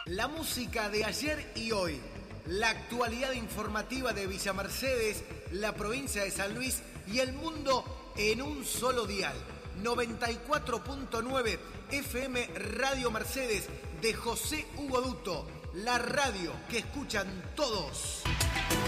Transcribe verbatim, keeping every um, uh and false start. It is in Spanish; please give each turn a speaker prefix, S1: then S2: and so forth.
S1: La música de ayer y hoy, la actualidad informativa de Villa Mercedes, la provincia de San Luis y el mundo en un solo dial. noventa y cuatro punto nueve F M Radio Mercedes de José Hugo Duto, la radio que escuchan todos.